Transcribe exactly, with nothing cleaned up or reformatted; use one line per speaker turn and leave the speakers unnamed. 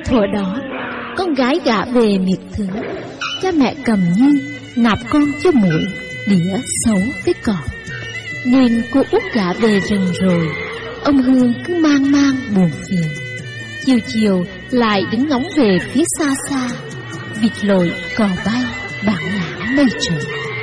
Thuở đó, con gái gả về miệt thứ, cha mẹ cầm nhi nạp con cho muội, đĩa xấu với cọp. Nên cô út gả về rừng rồi, ông Hương cứ mang mang buồn phiền. Chiều chiều lại đứng ngóng về phía xa xa, vịt lội cò bay, bản lãng mây trời.